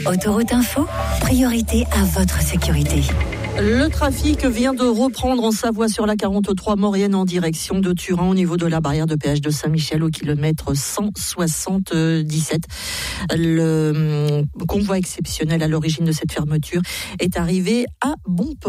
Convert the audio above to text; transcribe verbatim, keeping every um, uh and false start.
Autoroute Info, priorité à votre sécurité. Le trafic vient de reprendre en Savoie sur la quarante-trois Maurienne en direction de Turin au niveau de la barrière de péage de Saint-Michel au kilomètre cent soixante-dix-sept. Le convoi exceptionnel à l'origine de cette fermeture est arrivé à bon port.